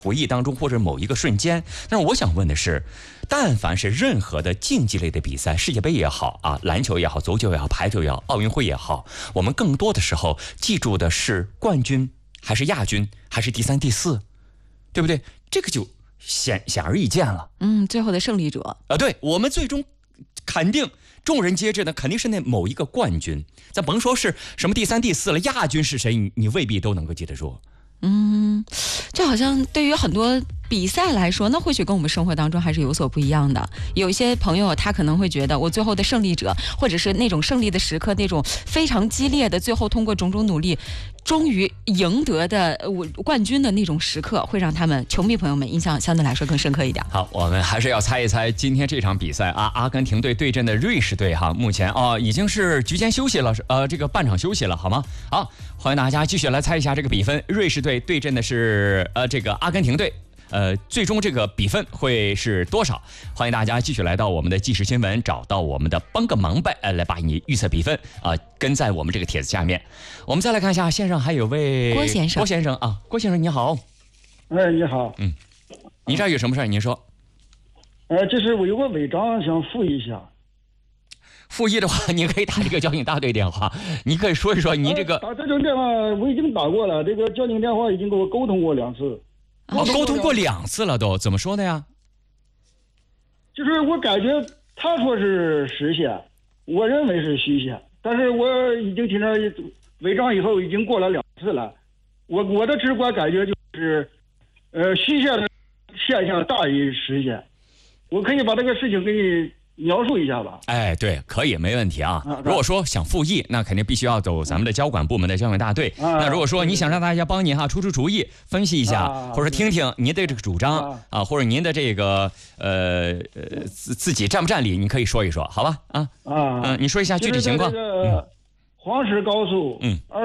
回忆当中或者某一个瞬间。但是我想问的是，但凡是任何的竞技类的比赛，世界杯也好啊，篮球也好，足球也好，排球也好，奥运会也好，我们更多的时候记住的是冠军还是亚军还是第三第四，对不对？这个就显而易见了。 最后的胜利者对，我们最终肯定众人皆知的肯定是那某一个冠军，咱甭说是什么第三第四了，亚军是谁你未必都能够记得住。 这好像对于很多比赛来说，那或许跟我们生活当中还是有所不一样的。有一些朋友他可能会觉得，我最后的胜利者，或者是那种胜利的时刻，那种非常激烈的，最后通过种种努力终于赢得的冠军的那种时刻，会让他们球迷朋友们印象相对来说更深刻一点。 好，我们还是要猜一猜今天这场比赛啊，阿根廷队对阵的瑞士队哈，目前已经是局间休息了，这个半场休息了，好吗？好，欢迎大家继续来猜一下这个比分，瑞士队对阵的是这个阿根廷队。最终这个比分会是多少？欢迎大家继续来到我们的即时新闻，找到我们的帮个忙呗，来把你预测比分跟在我们这个帖子下面。我们再来看一下，线上还有位郭先生啊，郭先生你好。 你好。 您这儿有什么事儿？您说。 这是我有个违章想复一下。 复议的话，你可以打这个交警大队电话，你可以说一说您这个。 打这种电话我已经打过了，这个交警电话已经跟我沟通过2次。 沟通过2次了都，怎么说的呀？ 就是我感觉他说是实线，我认为是虚线，但是我已经听着违章以后已经过了2次了，我的直观感觉就是虚线的现象大于实线，我可以把这个事情给你描述一下吧。 对，可以，没问题啊。如果说想复议，那肯定必须要走咱们的交管部门的交警大队。那如果说你想让大家帮您出主意，分析一下，或者说听听您的这个主张或者您的这个自己站不站理，你可以说一说，好吧？你说一下具体情况。 黄石高速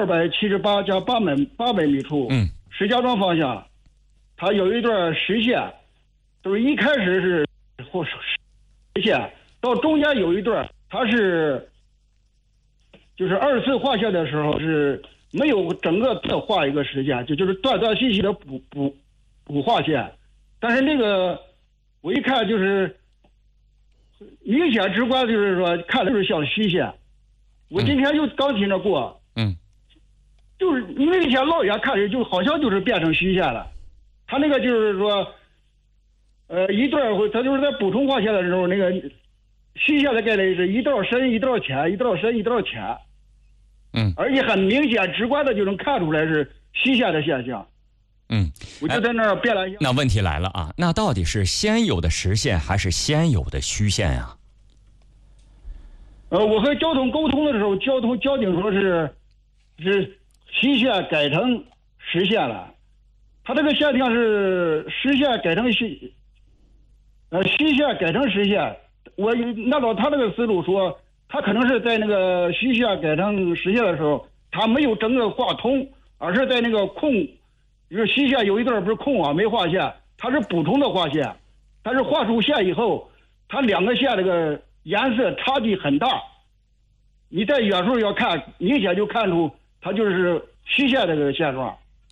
278加800米处，石家庄方向，它有一段实线，就是一开始是实线。到中间有一段，它是就是2次划线的时候是没有整个的画一个实线，就是断断续续的补划线，但是那个我一看就是明显直观，就是说看的是像虚线。我今天又刚听着过，就是明显老远看着就好像就是变成虚线了。他那个就是说，一段他就是在补充划线的时候那个。虚线的概念是一道深一道浅，一道深一道浅，而且很明显直观的就能看出来是虚线的现象。我就在那儿变了一下。 那问题来了啊，那到底是先有的实线还是先有的虚线呀？ 我和交通沟通的时候，交警说是虚线改成实线了，他这个现象是实线改成虚线改成实线。我按照他这个思路说，他可能是在那个虚线改成实线的时候，他没有整个画通，而是在那个空，就是虚线有一段不是空没画线，它是补充的画线，但是画出线以后，它2个线这个颜色差距很大，你在远处要看，明显就看出它就是虚线这个现状。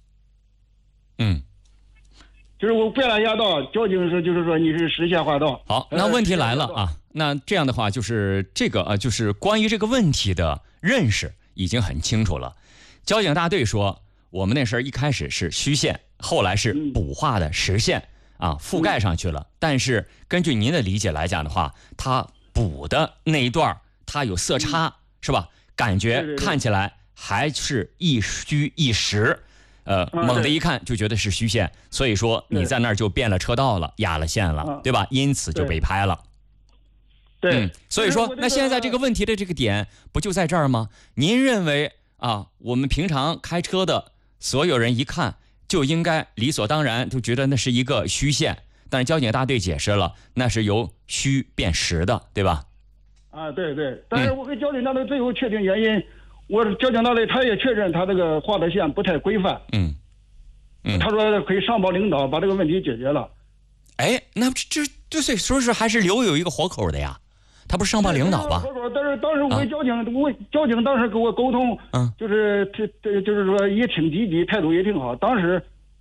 就是我变了一下道，交警说就是说你是实线划道。 好，那问题来了啊，那这样的话就是这个就是关于这个问题的认识已经很清楚了。交警大队说我们那时候一开始是虚线，后来是补画的实线覆盖上去了，但是根据您的理解来讲的话，它补的那一段它有色差，是吧？感觉看起来还是一虚一实。猛地一看就觉得是虚线，所以说你在那儿就变了车道了，压了线了，对吧？因此就被拍了。所以说那现在这个问题的这个点不就在这儿吗？您认为我们平常开车的所有人一看就应该理所当然就觉得那是一个虚线，但是交警大队解释了，那是由虚变实的，对吧？ 对，但是我跟交警大队最后确定原因。我交警大队他也确认他这个画的线不太规范，他说可以上报领导把这个问题解决了。 那这说是还是留有一个活口的呀，他不是上报领导吧？ 但是当时我跟交警当时跟我沟通，就是就是说也挺积极，态度也挺好。当时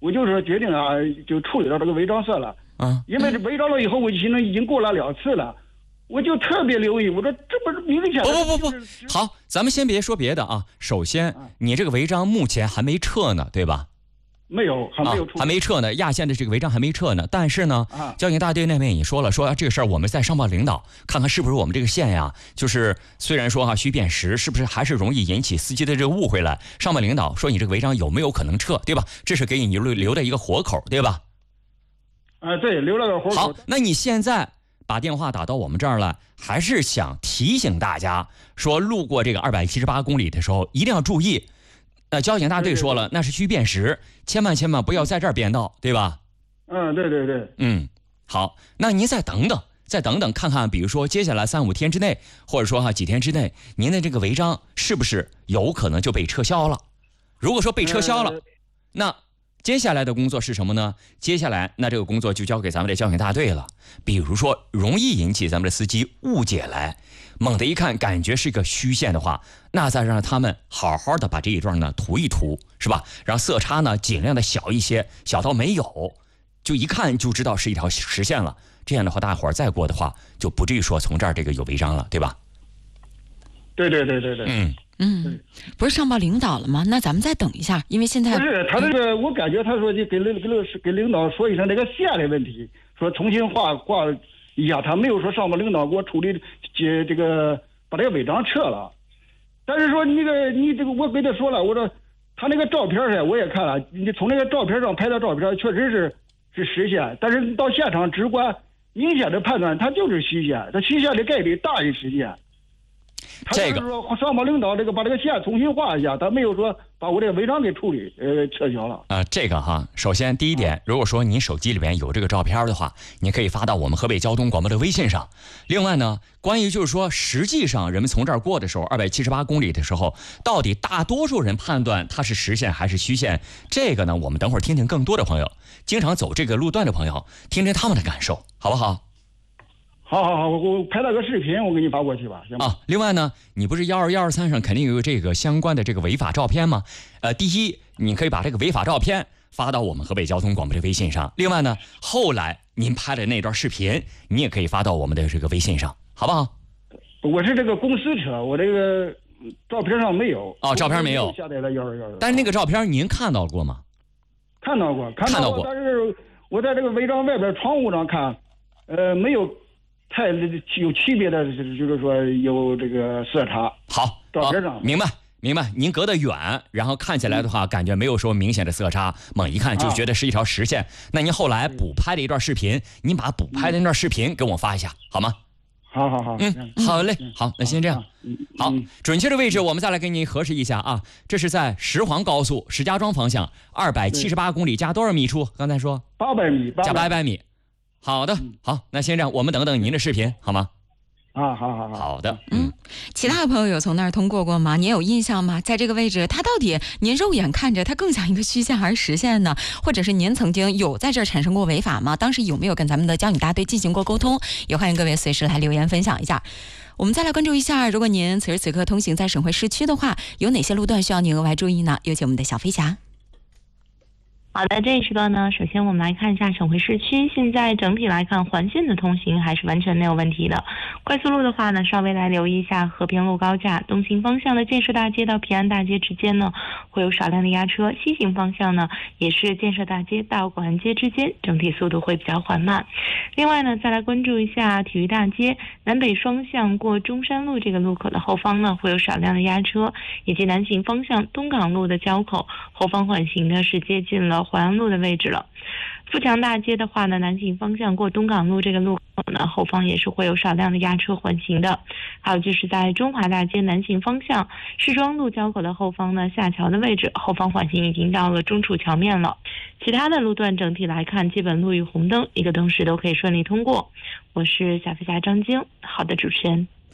我就说决定啊，就处理到这个违章算了。因为这违章了以后，我现在已经过了2次了，我就特别留意，我说这不是明显的。 不，好，咱们先别说别的啊。首先，你这个违章目前还没撤呢，对吧？ 没有，还没有出， 还没撤呢。压线的这个违章还没撤呢。但是呢，交警大队那边也说了，说这个事儿我们再上报领导，看看是不是我们这个线呀，就是虽然说虚辨识，是不是还是容易引起司机的这个误会了？上报领导说你这个违章有没有可能撤，对吧？这是给你留的一个活口，对吧？ 对，留了个活口。 好，那你现在把电话打到我们这儿来，还是想提醒大家说，路过这个278公里的时候一定要注意。交警大队说了，那是虚辨识，千万不要在这儿变道，对吧？ 对。 好，那您再等等看看，比如说接下来3-5天之内，或者说几天之内，您的这个违章是不是有可能就被撤销了？如果说被撤销了，那接下来的工作是什么呢？接下来那这个工作就交给咱们的交警大队了。比如说容易引起咱们的司机误解来，猛地一看感觉是一个虚线的话，那再让他们好好的把这一段呢涂一涂，是吧？让色差呢尽量的小一些，小到没有，就一看就知道是一条实线了。这样的话大伙儿再过的话，就不至于说从这儿这个有违章了，对吧？ 对。 不是上报领导了吗？那咱们再等一下，因为现在不是他这个，我感觉他说就给领导说一声这个线的问题，说重新挂一下，他没有说上报领导给我处理这个把这个违章撤了。但是说你这个我跟他说了，我说他那个照片上我也看了，你从那个照片上拍的照片确实是实线，但是到现场直观明显的判断它就是虚线，它虚线的概率大于实线。 这个说上报领导这个把这个线重新画一下，他没有说把我这个违章给处理撤销了。 这个首先第一点，如果说你手机里面有这个照片的话，你可以发到我们河北交通广播的微信上。另外呢，关于就是说实际上人们从这儿过的时候，278公里的时候，到底大多数人判断它是实线还是虚线，这个呢我们等会儿听听更多的朋友，经常走这个路段的朋友，听听他们的感受，好不好？ 好，我拍了个视频，我给你发过去吧，行吗？ 另外呢，你不是12123上肯定有这个相关的这个违法照片吗？第一，你可以把这个违法照片发到我们河北交通广播的微信上。另外呢，后来您拍的那段视频，你也可以发到我们的这个微信上，好不好？ 我是这个公司车，我这个照片上没有。 照片没有。 下载了12123。 但是那个照片您看到过吗？ 看到过。但是我在这个违章外边窗户上看，没有太有区别的，就是说有这个色差。 好， 照片上明白。您隔得远，然后看起来的话，感觉没有说明显的色差，猛一看就觉得是一条实线。那您后来补拍的一段视频，您把补拍的那段视频给我发一下，好吗？ 好。 好嘞，好，那先这样。好，准确的位置我们再来给您核实一下啊。这是在石黄高速石家庄方向278公里加多少米处？刚才说 800米， 加800米。好的，好，那先这样，我们等等您的视频，好吗？好的。 其他的朋友有从那儿通过吗？您有印象吗？在这个位置，它到底您肉眼看着它更像一个虚线还是实线呢？或者是您曾经有在这儿产生过违法吗？当时有没有跟咱们的交警大队进行过沟通？也欢迎各位随时来留言分享一下。我们再来关注一下，如果您此时此刻通行在省会市区的话，有哪些路段需要您额外注意呢？有请我们的小飞侠。 好的，这一时段呢，首先我们来看一下省会市区，现在整体来看环线的通行还是完全没有问题的。快速路的话呢，稍微来留意一下和平路高架东行方向的建设大街到平安大街之间呢，会有少量的压车，西行方向呢也是建设大街到广安街之间，整体速度会比较缓慢。另外呢，再来关注一下体育大街南北双向过中山路这个路口的后方呢，会有少量的压车，以及南行方向东港路的交口后方缓行呢是接近了淮安路的位置了。富强大街的话呢，南行方向过东港路这个路口呢，后方也是会有少量的压车缓行的。还有就是在中华大街南行方向市庄路交口的后方呢，下桥的位置后方缓行已经到了中储桥面了。其他的路段整体来看，基本路与红灯一个灯时都可以顺利通过。我是小飞侠张晶，好的，主持人。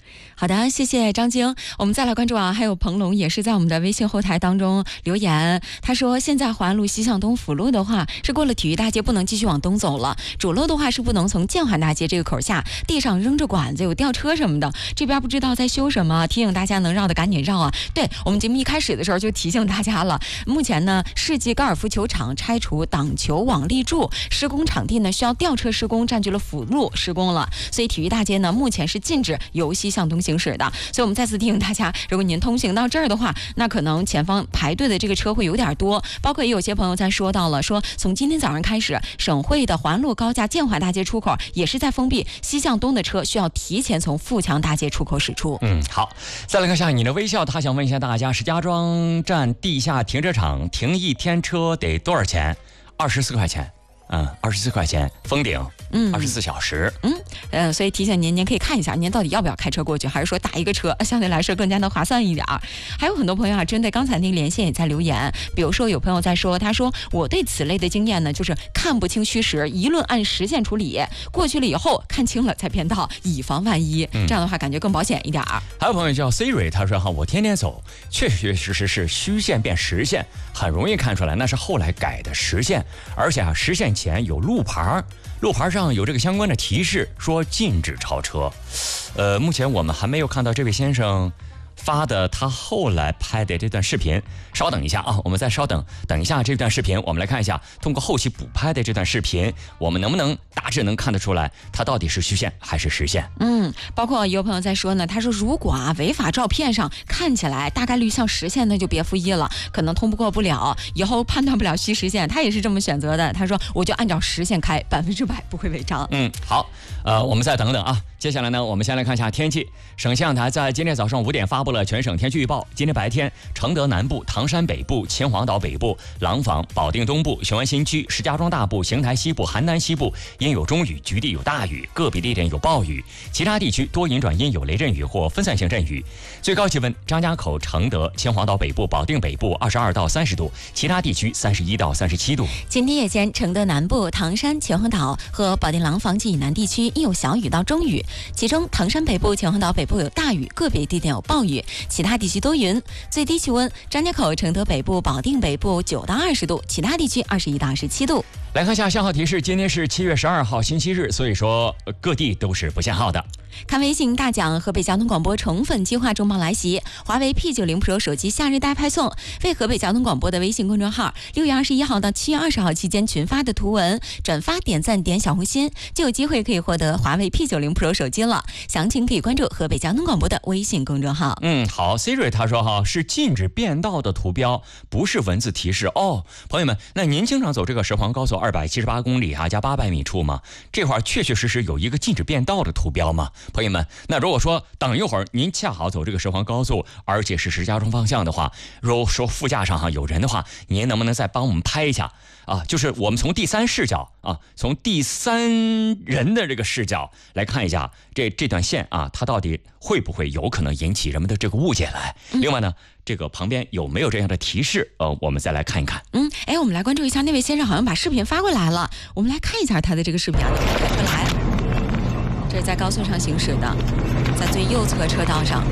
好的，谢谢张晶。我们再来关注还有彭龙也是在我们的微信后台当中留言，他说现在淮安路西向东辅路的话是过了体育大街不能继续往东走了，主路的话是不能从建华大街这个口下，地上扔着管子有吊车什么的，这边不知道在修什么，提醒大家能绕的赶紧绕啊。对，我们节目一开始的时候就提醒大家了，目前呢世纪高尔夫球场拆除挡球网立柱，施工场地呢需要吊车施工，占据了辅路施工了，所以体育大街呢目前是禁止由西向东行驶的。所以我们再次提醒大家，如果您通行到这儿的话，那可能前方排队的这个车会有点多，包括也有些朋友在说到了，说从今天早上开始，省会的环路高架建华大街出口也是在封闭，西向东的车需要提前从富强大街出口驶出。 好，再来看一下你的微笑，他想问一下大家，石家庄站地下停车场停一天车得多少钱？24块钱。24块钱封顶，24小时。 所以提醒您可以看一下，您到底要不要开车过去，还是说打一个车相对来说更加的划算一点。还有很多朋友针对刚才那个连线也在留言，比如说有朋友在说，他说我对此类的经验呢，就是看不清虚实，一论按实线处理，过去了以后看清了再变道，以防万一。这样的话感觉更保险一点。 还有朋友叫 Siri， 他说我天天走，确确实实是虚线变实线，很容易看出来那是后来改的实线，而且实线前有路牌，路牌上有这个相关的提示，说禁止超车。目前我们还没有看到这位先生发的他后来拍的这段视频，稍等一下我们再稍等一下这段视频，我们来看一下通过后期补拍的这段视频，我们能不能大致能看得出来它到底是虚线还是实线。 包括有朋友在说呢，他说如果违法照片上看起来大概率像实线，那就别负一了，可能通过不了，以后判断不了虚实线，他也是这么选择的。他说我就按照实线开，100%不会违章。 好，我们再等等接下来呢，我们先来看一下天气。省气象台在今天早上5点发布了全省天气预报。今天白天，承德南部、唐山北部、秦皇岛北部、廊坊、保定东部、雄安新区、石家庄大部、邢台西部、邯郸西部阴有中雨，局地有大雨，个别地点有暴雨，其他地区多云转阴有雷阵雨或分散性阵雨。最高气温，张家口、承德、秦皇岛北部、保定北部22到30度，其他地区31到37度。 今天夜间，承德南部、唐山、秦皇岛和保定廊坊及以南地区阴有小雨到中雨，其中唐山北部、秦皇岛北部有大雨，个别地点有暴雨，其他地区多云。最低气温，张家口、承德北部、保定北部9到20度，其他地区21到27度。 来看一下信号提示，今天是7月12号星期日，所以说各地都是不限号的。 看微信大奖，河北交通广播宠粉计划重磅来袭，华为 P90 Pro 手机夏日大派送，为河北交通广播的微信公众号6月21号到7月20号期间群发的图文转发点赞点小红心，就有机会可以获得华为 P90 Pro 手机了。详情可以关注河北交通广播的微信公众号。 好 Siri 他说是禁止变道的图标，不是文字提示朋友们，那您经常走这个石环高速278公里加800米处吗？这块确确实实有一个禁止变道的图标吗？朋友们，那如果说等一会儿您恰好走这个石环高速，而且是石家庄方向的话，如果说副驾上有人的话，您能不能再帮我们拍一下就是我们从第三视角从第三人的这个视角来看一下这段线它到底会不会有可能引起人们的这个误解来。另外呢，这个旁边有没有这样的提示我们再来看一看。 我们来关注一下，那位先生好像把视频发过来了，我们来看一下他的这个视频你可以看出来，这是在高速上行驶的，在最右侧车道上，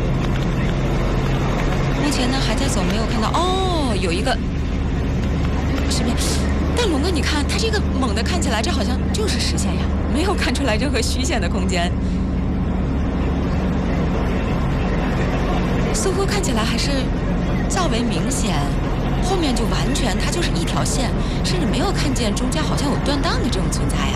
目前呢还在走，没有看到有一个视频。但龙哥你看他这个猛的看起来这好像就是实线呀，没有看出来任何虚线的空间，似乎看起来还是较为明显，后面就完全它就是一条线，甚至没有看见中间好像有断档的这种存在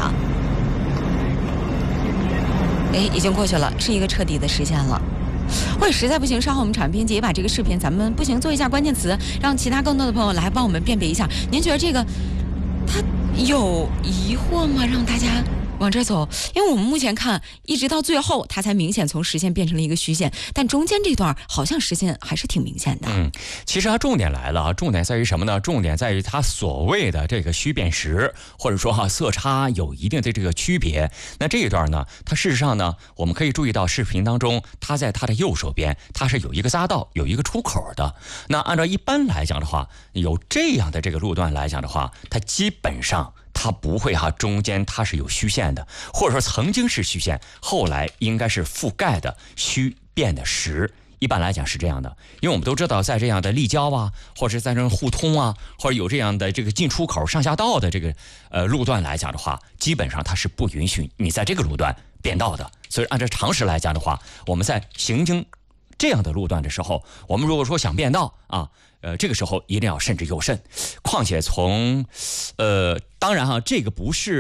已经过去了，是一个彻底的实现了。或者实在不行，稍后我们产品编辑也把这个视频咱们不行做一下关键词，让其他更多的朋友来帮我们辨别一下。您觉得这个它有疑惑吗？让大家往这走，因为我们目前看一直到最后它才明显从实线变成了一个虚线，但中间这段好像实线还是挺明显的。 其实它重点来了，重点在于什么呢？重点在于它所谓的这个虚变实，或者说色差有一定的这个区别。那这一段呢，它事实上呢，我们可以注意到视频当中，它在它的右手边，它是有一个匝道，有一个出口的。那按照一般来讲的话，有这样的这个路段来讲的话，它基本上它不会中间它是有虚线的，或者说曾经是虚线，后来应该是覆盖的虚变的实。一般来讲是这样的，因为我们都知道，在这样的立交啊，或者在这互通啊，或者有这样的这个进出口上下道的这个路段来讲的话，基本上它是不允许你在这个路段变道的。所以按照常识来讲的话，我们在行经这样的路段的时候，我们如果说想变道啊，这个时候一定要慎之又慎。况且当然这个不是